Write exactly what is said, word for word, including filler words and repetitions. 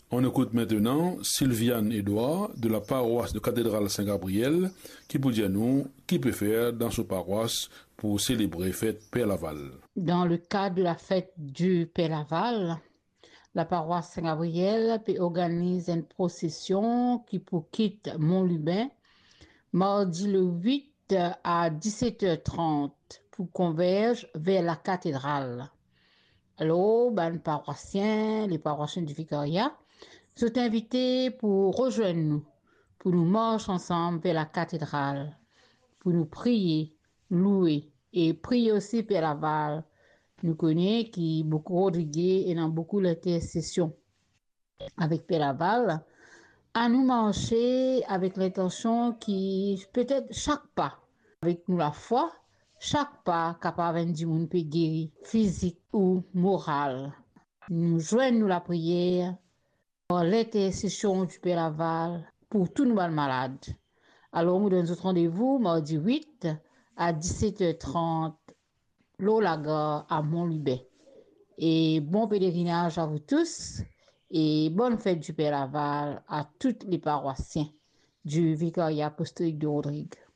On écoute maintenant Sylviane Edouard de la paroisse de Cathédrale Saint-Gabriel qui peut dire nous qui peut faire dans sa paroisse pour célébrer fête Père Laval. Dans le cadre de la fête du Père Laval, la paroisse Saint-Gabriel organise une procession qui pour quitte Mont-Lubin mardi le huit à dix-sept heures trente pour converger vers la cathédrale. Alors, ben, les paroissiens, les paroissiens du Victoria sont invités pour rejoindre nous, pour nous marcher ensemble vers la cathédrale, pour nous prier, louer et prier aussi Père Laval. Nous connaissons qui beaucoup Rodriguez et dans beaucoup l'intercession avec Père Laval, à nous marcher avec l'intention qui peut-être chaque pas, avec nous la foi, chaque pas capable de monde peut guérir, physique ou moral. Nous joignons la prière pour l'intercession du Père Laval pour tous nos malades. Alors, nous donnons rendez-vous mardi huit à dix-sept heures trente, l'Olaga à Mont-Lubin. Et bon pèlerinage à vous tous et bonne fête du Père Laval à tous les paroissiens du Vicariat apostolique de Rodrigue.